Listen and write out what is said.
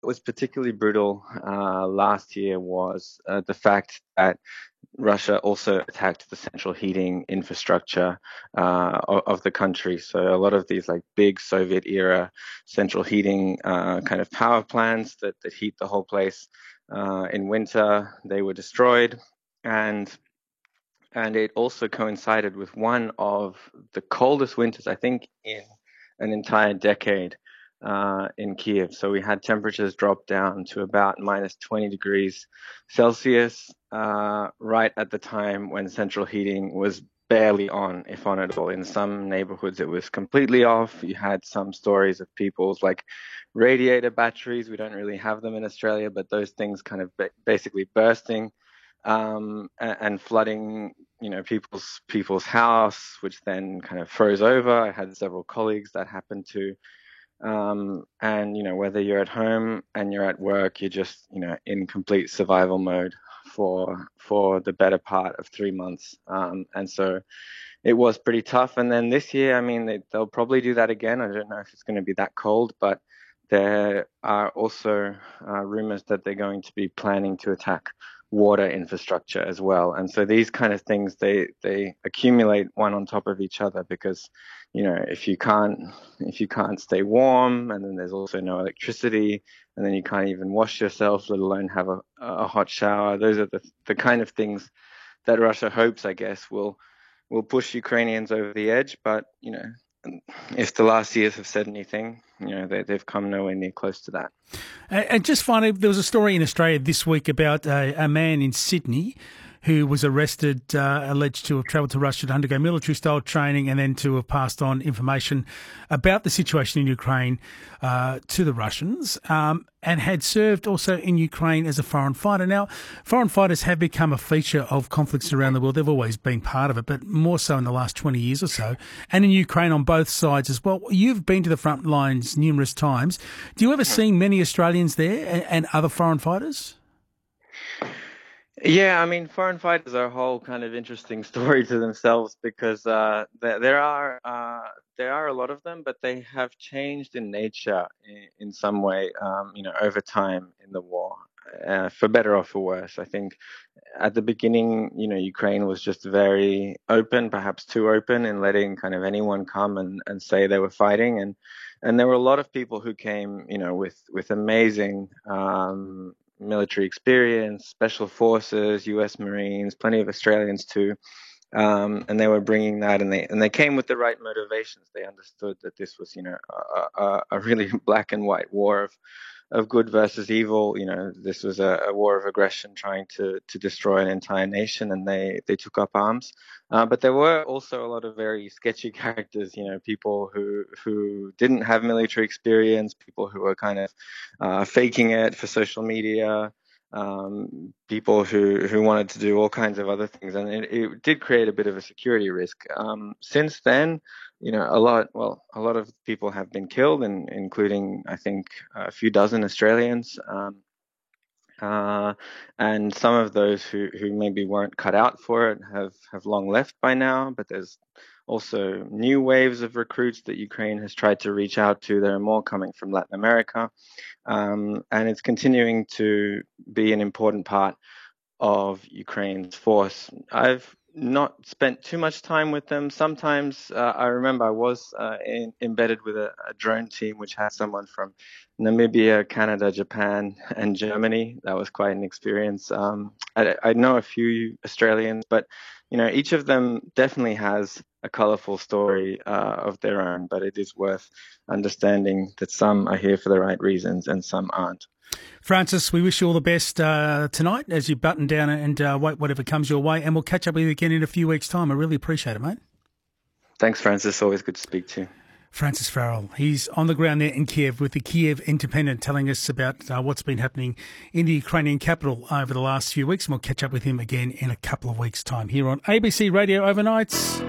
was particularly brutal last year was the fact that Russia also attacked the central heating infrastructure of the country. So a lot of these like big Soviet era central heating kind of power plants that heat the whole place in winter, they were destroyed. And it also coincided with one of the coldest winters, I think, in an entire decade in Kiev. So we had temperatures drop down to about minus 20 degrees Celsius right at the time when central heating was barely on, if on at all. In some neighborhoods, it was completely off. You had some stories of people's like radiator batteries. We don't really have them in Australia, but those things kind of basically bursting and flooding, people's house, which then kind of froze over. I had several colleagues that happened to, and whether you're at home and you're at work, you're just in complete survival mode for the better part of 3 months, and so it was pretty tough. And then this year, I mean, they'll probably do that again. I don't know if it's going to be that cold, but there are also rumors that they're going to be planning to attack water infrastructure as well. And so these kind of things, they accumulate one on top of each other because, if you can't stay warm, and then there's also no electricity, and then you can't even wash yourself, let alone have a hot shower. Those are the kind of things that Russia hopes, I guess, will push Ukrainians over the edge. But, if the last years have said anything, they've come nowhere near close to that. And just finally, there was a story in Australia this week about a man in Sydney who was arrested, alleged to have travelled to Russia to undergo military-style training and then to have passed on information about the situation in Ukraine to the Russians, and had served also in Ukraine as a foreign fighter. Now, foreign fighters have become a feature of conflicts around the world. They've always been part of it, but more so in the last 20 years or so, and in Ukraine on both sides as well. You've been to the front lines numerous times. Do you ever see many Australians there and other foreign fighters? Yeah, I mean, foreign fighters are a whole kind of interesting story to themselves because there are a lot of them, but they have changed in nature in some way, over time in the war, for better or for worse. I think at the beginning, Ukraine was just very open, perhaps too open, in letting kind of anyone come and say they were fighting, and there were a lot of people who came, with amazing military experience, special forces, U.S. Marines, plenty of Australians too, and they were bringing that, and they came with the right motivations. They understood that this was, a really black and white war of good versus evil. This was a war of aggression trying to destroy an entire nation, and they took up arms. But there were also a lot of very sketchy characters, people who didn't have military experience, people who were kind of faking it for social media, people who wanted to do all kinds of other things, and it did create a bit of a security risk. Since then, a lot of people have been killed, including I think a few dozen Australians, and some of those who maybe weren't cut out for it have long left by now. But there's also new waves of recruits that Ukraine has tried to reach out to. There are more coming from Latin America, and it's continuing to be an important part of Ukraine's force. I've not spent too much time with them. Sometimes I remember I was embedded with a drone team which had someone from Namibia, Canada, Japan, and Germany. That was quite an experience. I know a few Australians, but each of them definitely has a colourful story of their own. But it is worth understanding that some are here for the right reasons and some aren't. Francis, we wish you all the best tonight as you button down and wait whatever comes your way, and we'll catch up with you again in a few weeks' time. I really appreciate it, mate. Thanks, Francis. Always good to speak to you. Francis Farrell, he's on the ground there in Kiev with the Kiev Independent, telling us about what's been happening in the Ukrainian capital over the last few weeks, and we'll catch up with him again in a couple of weeks' time here on ABC Radio Overnights.